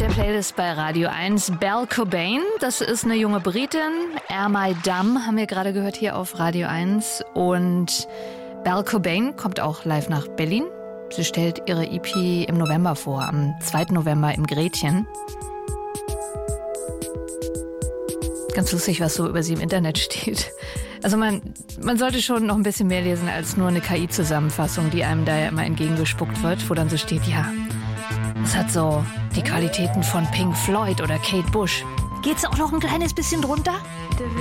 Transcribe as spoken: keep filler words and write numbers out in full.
der Playlist bei Radio eins. Belle Cobain, das ist eine junge Britin. Air My Dumb haben wir gerade gehört hier auf Radio eins. Und Belle Cobain kommt auch live nach Berlin. Sie stellt ihre E P im November vor, am zweiten November im Gretchen. Ganz lustig, was so über sie im Internet steht. Also man, man sollte schon noch ein bisschen mehr lesen als nur eine K I-Zusammenfassung, die einem da ja immer entgegengespuckt wird, wo dann so steht, ja, es hat so die Qualitäten von Pink Floyd oder Kate Bush. Geht's auch noch ein kleines bisschen drunter?